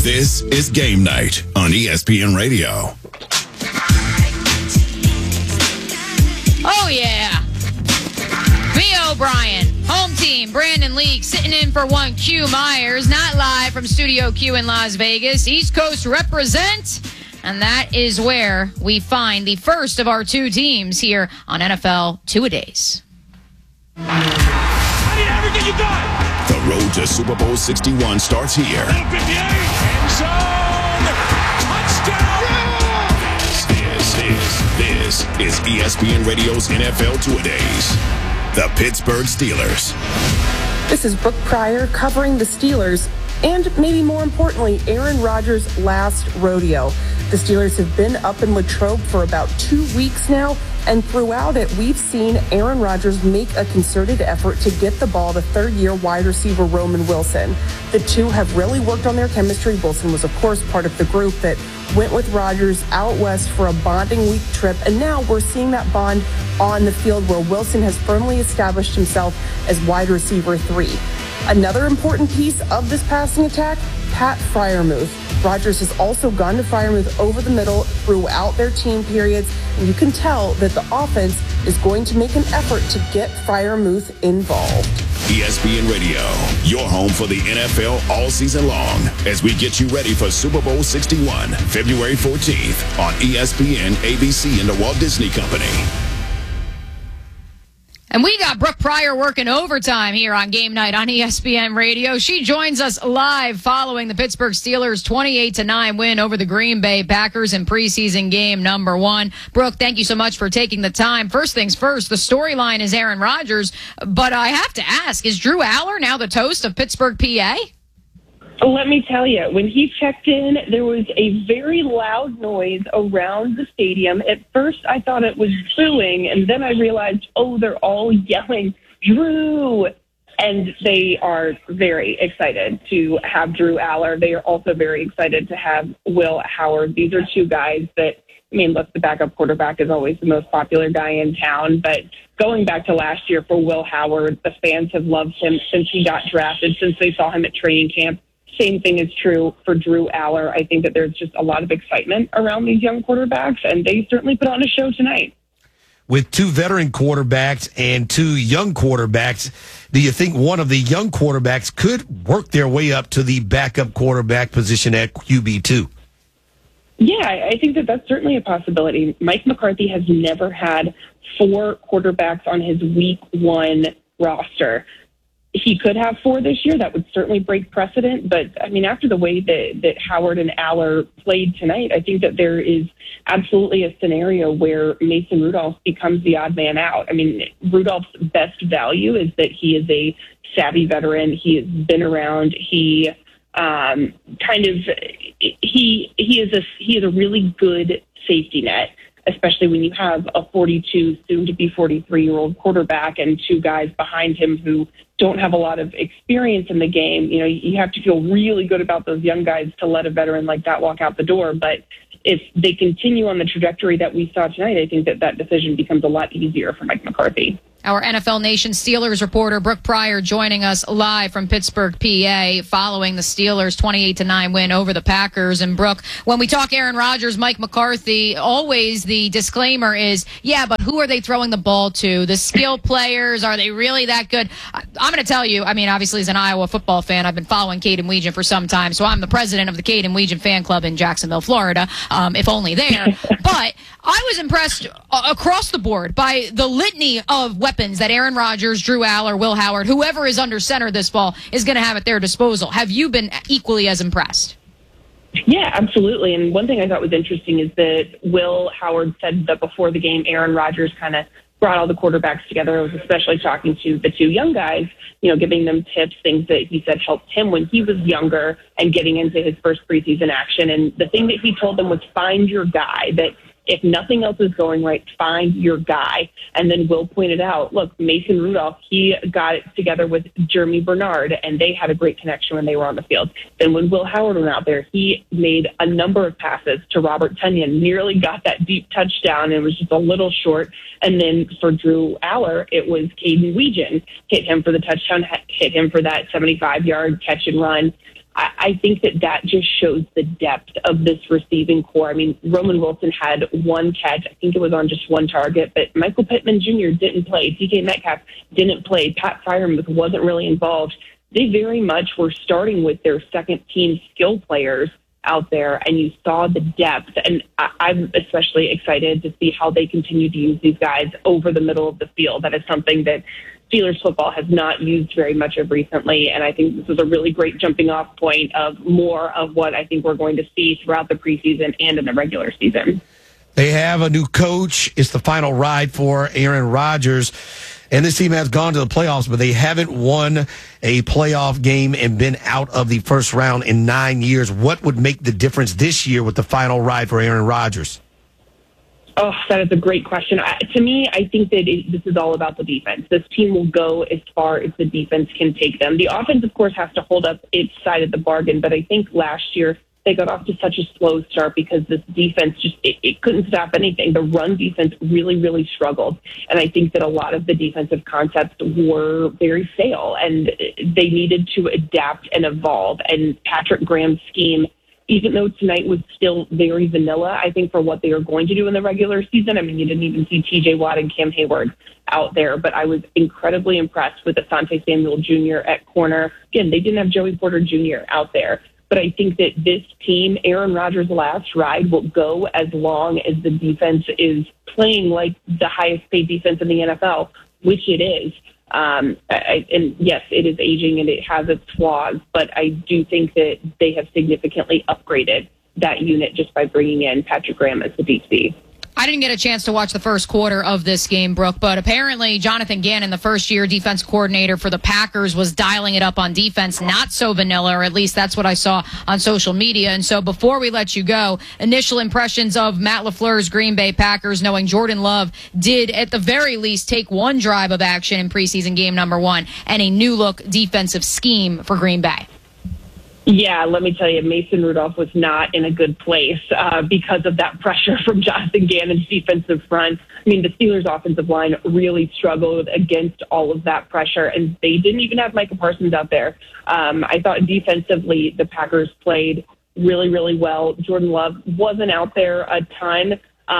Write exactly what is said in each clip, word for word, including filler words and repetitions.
This is Game Night on E S P N Radio. Oh, yeah. V. O'Brien, home team, Brandon Leak, sitting in for one Q Myers, not live from Studio Q in Las Vegas. East Coast represent, and that is where we find the first of our two teams here on N F L Two-A-Days. I need everything you got. The road to Super Bowl sixty-one starts here. End zone. Touchdown. This, this, this is E S P N Radio's N F L Two-A-Days. The Pittsburgh Steelers. This is Brooke Pryor covering the Steelers and, maybe more importantly, Aaron Rodgers' last rodeo. The Steelers have been up in Latrobe for about two weeks now, and throughout it, we've seen Aaron Rodgers make a concerted effort to get the ball to third-year wide receiver Roman Wilson. The two have really worked on their chemistry. Wilson was, of course, part of the group that went with Rodgers out west for a bonding week trip, and now we're seeing that bond on the field where Wilson has firmly established himself as wide receiver three. Another important piece of this passing attack, Pat Freiermuth. Rodgers has also gone to Freiermuth over the middle throughout their team periods, and you can tell that the offense is going to make an effort to get Freiermuth involved. E S P N Radio, your home for the N F L all season long, as we get you ready for Super Bowl sixty-one, February fourteenth on E S P N, A B C, and the Walt Disney Company. And we got Brooke Pryor working overtime here on Game Night on E S P N Radio. She joins us live following the Pittsburgh Steelers' twenty-eight to nine win over the Green Bay Packers in preseason game number one. Brooke, thank you so much for taking the time. First things first, the storyline is Aaron Rodgers, but I have to ask, is Drew Aller now the toast of Pittsburgh, P A? Let me tell you, when he checked in, there was a very loud noise around the stadium. At first, I thought it was booing, and then I realized, oh, they're all yelling, Drew! And they are very excited to have Drew Aller. They are also very excited to have Will Howard. These are two guys that, I mean, look, the backup quarterback is always the most popular guy in town, but going back to last year for Will Howard, the fans have loved him since he got drafted, since they saw him at training camp. Same thing is true for Drew Aller. I think that there's just a lot of excitement around these young quarterbacks, and they certainly put on a show tonight. With two veteran quarterbacks and two young quarterbacks, do you think one of the young quarterbacks could work their way up to the backup quarterback position at Q B two? Yeah, I think that that's certainly a possibility. Mike McCarthy has never had four quarterbacks on his week one roster. He could have four this year. That would certainly break precedent. But, I mean, after the way that, that Howard and Aller played tonight, I think that there is absolutely a scenario where Mason Rudolph becomes the odd man out. I mean, Rudolph's best value is that he is a savvy veteran. He has been around. He um, kind of he he is a he is a really good safety net, especially when you have a forty-two, soon-to-be forty-three-year-old quarterback and two guys behind him who don't have a lot of experience in the game. You know, you have to feel really good about those young guys to let a veteran like that walk out the door. But if they continue on the trajectory that we saw tonight, I think that that decision becomes a lot easier for Mike McCarthy. Our N F L Nation Steelers reporter, Brooke Pryor, joining us live from Pittsburgh, P A, following the Steelers' twenty-eight to nine win over the Packers. And, Brooke, when we talk Aaron Rodgers, Mike McCarthy, always the disclaimer is, yeah, but who are they throwing the ball to? The skill players, are they really that good? I, I'm going to tell you, I mean, obviously, as an Iowa football fan, I've been following Caden Weegan for some time, so I'm the president of the Caden Weegan fan club in Jacksonville, Florida, um, if only there. But I was impressed uh, across the board by the litany of weapons that Aaron Rodgers, Drew Aller, Will Howard, whoever is under center this fall, is going to have at their disposal. Have you been equally as impressed? Yeah, absolutely. And one thing I thought was interesting is that Will Howard said that before the game, Aaron Rodgers kind of brought all the quarterbacks together. I was especially talking to the two young guys, you know, giving them tips, things that he said helped him when he was younger and getting into his first preseason action. And the thing that he told them was find your guy, that if nothing else is going right, find your guy. And then Will pointed out, look, Mason Rudolph, he got it together with Jeremy Bernard, and they had a great connection when they were on the field. Then when Will Howard went out there, he made a number of passes to Robert Tonyan, nearly got that deep touchdown, and it was just a little short. And then for Drew Aller, it was Caden Weegan, hit him for the touchdown, hit him for that seventy-five-yard catch and run. I, I think that that just shows the depth of this receiving core. I mean, Roman Wilson had one catch. I think it was on just one target, but Michael Pittman Junior didn't play. D K Metcalf didn't play. Pat Freiermuth wasn't really involved. They very much were starting with their second team skill players out there, and you saw the depth. And I, I'm especially excited to see how they continue to use these guys over the middle of the field. That is something that Steelers football has not used very much of recently, and I think this is a really great jumping off point of more of what I think we're going to see throughout the preseason and in the regular season. They have a new coach. It's the final ride for Aaron Rodgers. And this team has gone to the playoffs, but they haven't won a playoff game and been out of the first round in nine years. What would make the difference this year with the final ride for Aaron Rodgers? Oh, that is a great question. I, to me, I think that it, this is all about the defense. This team will go as far as the defense can take them. The offense, of course, has to hold up its side of the bargain, but I think last year they got off to such a slow start because this defense just, it, it couldn't stop anything. The run defense really, really struggled. And I think that a lot of the defensive concepts were very stale, and they needed to adapt and evolve. And Patrick Graham's scheme, even though tonight was still very vanilla, I think for what they are going to do in the regular season, I mean, you didn't even see T J Watt and Cam Hayward out there, but I was incredibly impressed with Asante Samuel Junior at corner. Again, they didn't have Joey Porter Junior out there. But I think that this team, Aaron Rodgers' last ride, will go as long as the defense is playing like the highest paid defense in the N F L, which it is. Um, I, and yes, it is aging and it has its flaws, but I do think that they have significantly upgraded that unit just by bringing in Patrick Graham as the D C. I didn't get a chance to watch the first quarter of this game, Brooke, but apparently Jonathan Gannon, the first-year defense coordinator for the Packers, was dialing it up on defense, not so vanilla, or at least that's what I saw on social media. And so before we let you go, initial impressions of Matt LaFleur's Green Bay Packers, knowing Jordan Love did, at the very least, take one drive of action in preseason game number one and a new-look defensive scheme for Green Bay. Yeah, let me tell you, Mason Rudolph was not in a good place uh, because of that pressure from Jonathan Gannon's defensive front. I mean, the Steelers' offensive line really struggled against all of that pressure, and they didn't even have Micah Parsons out there. Um, I thought defensively the Packers played really, really well. Jordan Love wasn't out there a ton,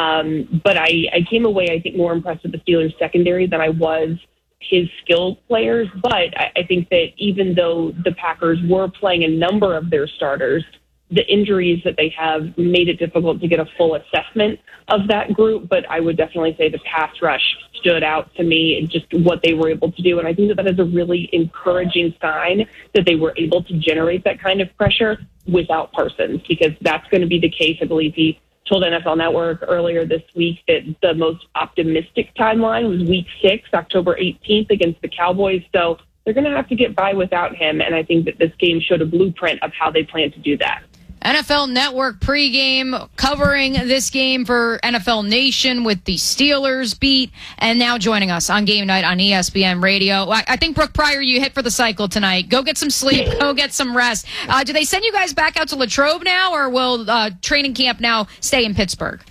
um, but I, I came away, I think, more impressed with the Steelers' secondary than I was his skilled players. But I, I think that even though the Packers were playing a number of their starters, the injuries that they have made it difficult to get a full assessment of that group. But I would definitely say the pass rush stood out to me and just what they were able to do. And I think that that is a really encouraging sign that they were able to generate that kind of pressure without Parsons, because that's going to be the case. I believe he told N F L Network earlier this week that the most optimistic timeline was week six, October eighteenth against the Cowboys. So they're going to have to get by without him. And I think that this game showed a blueprint of how they plan to do that. N F L Network pregame covering this game for N F L Nation with the Steelers beat, and now joining us on Game Night on E S P N Radio. I, I think, Brooke Pryor, you hit for the cycle tonight. Go get some sleep. Go get some rest. Uh, do they send you guys back out to Latrobe now, or will uh, training camp now stay in Pittsburgh?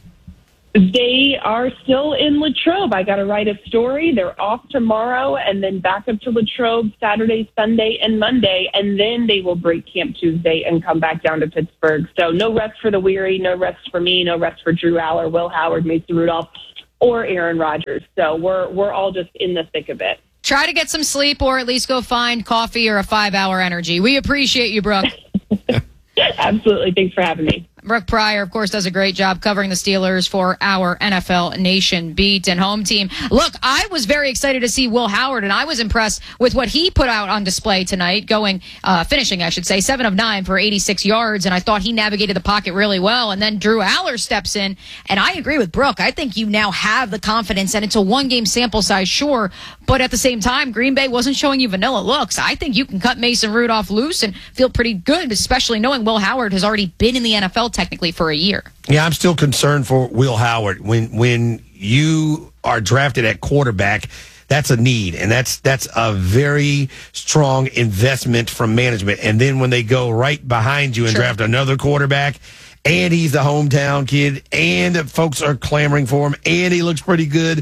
They are still in Latrobe. I got to write a story. They're off tomorrow and then back up to Latrobe Saturday, Sunday, and Monday. And then they will break camp Tuesday and come back down to Pittsburgh. So no rest for the weary, no rest for me, no rest for Drew Aller, Will Howard, Mason Rudolph, or Aaron Rodgers. So we're we're all just in the thick of it. Try to get some sleep, or at least go find coffee or a five-hour energy. We appreciate you, Brooke. Absolutely. Thanks for having me. Brooke Pryor, of course, does a great job covering the Steelers for our N F L Nation beat and home team. Look, I was very excited to see Will Howard, and I was impressed with what he put out on display tonight, going, uh, finishing, I should say, seven of nine for eighty-six yards, and I thought he navigated the pocket really well. And then Drew Aller steps in, and I agree with Brooke. I think you now have the confidence, and it's a one-game sample size, sure, but at the same time, Green Bay wasn't showing you vanilla looks. I think you can cut Mason Rudolph loose and feel pretty good, especially knowing Will Howard has already been in the N F L technically for a year. Yeah, I'm still concerned for Will Howard. When when you are drafted at quarterback, that's a need, and that's that's a very strong investment from management. And then when they go right behind you and sure. draft another quarterback, and he's the hometown kid, and folks are clamoring for him, and he looks pretty good,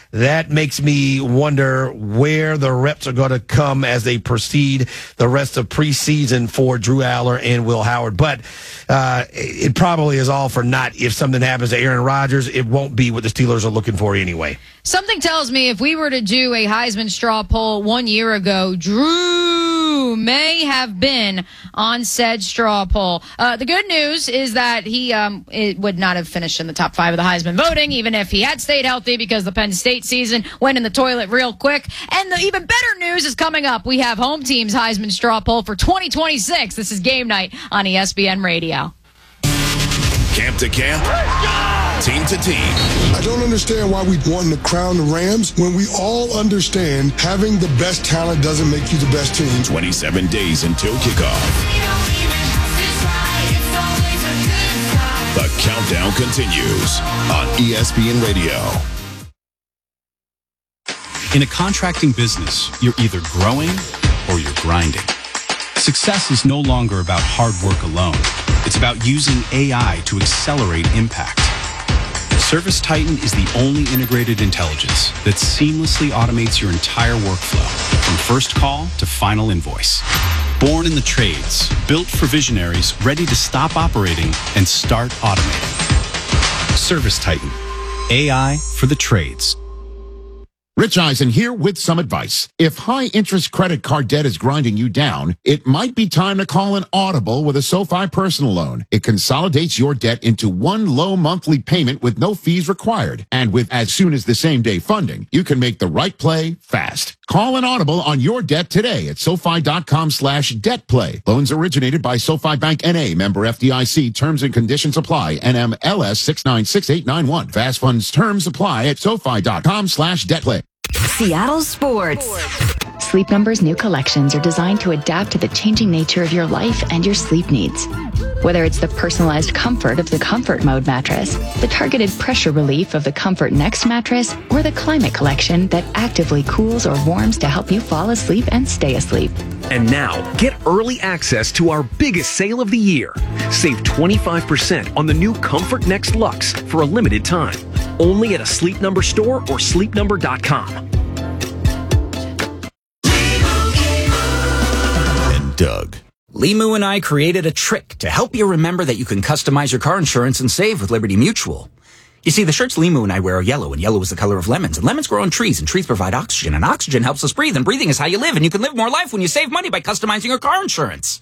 that makes me wonder where the reps are going to come as they proceed the rest of preseason for Drew Aller and Will Howard. But uh, it probably is all for naught if something happens to Aaron Rodgers. It won't be what the Steelers are looking for anyway. Something tells me if we were to do a Heisman straw poll one year ago, Drew may have been on said straw poll. Uh, the good news is that he um, it would not have finished in the top five of the Heisman voting, even if he had stayed healthy, because the Penn State season went in the toilet real quick. And the even better news is coming up. We have home team's Heisman straw poll for twenty twenty-six. This is Game Night on E S P N Radio. Camp to camp, team to team. I don't understand why we want to crown the Rams when we all understand having the best talent doesn't make you the best team. twenty-seven days until kickoff. The countdown continues on E S P N Radio. In a contracting business, you're either growing or you're grinding. Success is no longer about hard work alone. It's about using A I to accelerate impact. ServiceTitan is the only integrated intelligence that seamlessly automates your entire workflow, from first call to final invoice. Born in the trades, built for visionaries ready to stop operating and start automating. ServiceTitan, A I for the trades. Rich Eisen here with some advice. If high-interest credit card debt is grinding you down, it might be time to call an Audible with a SoFi personal loan. It consolidates your debt into one low monthly payment with no fees required. And with as soon as the same-day funding, you can make the right play fast. Call an Audible on your debt today at SoFi.com slash debt play. Loans originated by SoFi Bank N A, member F D I C. Terms and conditions apply. N M L S six nine six eight nine one. Fast funds terms apply at SoFi.com slash debt play. Seattle Sports. Sleep Number's new collections are designed to adapt to the changing nature of your life and your sleep needs. Whether it's the personalized comfort of the Comfort Mode mattress, the targeted pressure relief of the Comfort Next mattress, or the Climate Collection that actively cools or warms to help you fall asleep and stay asleep. And now, get early access to our biggest sale of the year. Save twenty-five percent on the new Comfort Next Luxe for a limited time. Only at a Sleep Number store or sleep number dot com. And Doug. Limu and I created a trick to help you remember that you can customize your car insurance and save with Liberty Mutual. You see, the shirts Limu and I wear are yellow, and yellow is the color of lemons. And lemons grow on trees, and trees provide oxygen, and oxygen helps us breathe, and breathing is how you live, and you can live more life when you save money by customizing your car insurance.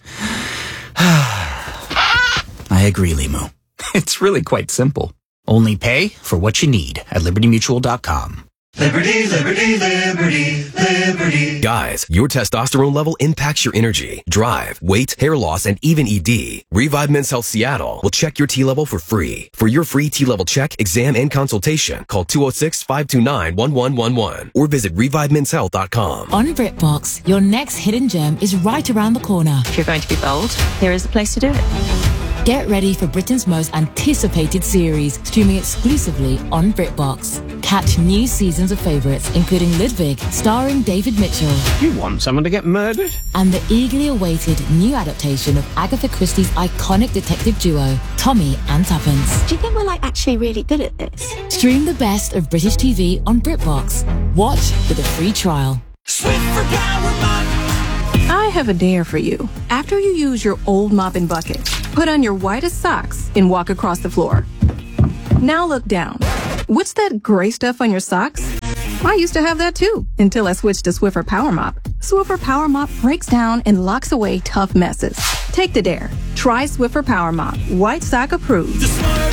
I agree, Limu. It's really quite simple. Only pay for what you need at liberty mutual dot com. Liberty, liberty, liberty, liberty. Guys, your testosterone level impacts your energy, drive, weight, hair loss, and even E D. Revive Men's Health Seattle will check your T level for free. For your free T level check, exam, and consultation, call two oh six, five two nine, one one one one or visit revive men's health dot com. On BritBox, your next hidden gem is right around the corner. If you're going to be bold, here is the place to do it. Get ready for Britain's most anticipated series, streaming exclusively on BritBox. Catch new seasons of favourites, including Ludwig, starring David Mitchell. You want someone to get murdered? And the eagerly awaited new adaptation of Agatha Christie's iconic detective duo, Tommy and Tuppence. Do you think we're like actually really good at this? Stream the best of British T V on BritBox. Watch with a free trial. Swiffer Power Mop. I have a dare for you. After you use your old mop and bucket, put on your whitest socks and walk across the floor. Now look down. What's that gray stuff on your socks? I used to have that too, until I switched to Swiffer Power Mop. Swiffer Power Mop breaks down and locks away tough messes. Take the dare. Try Swiffer Power Mop. White sock approved.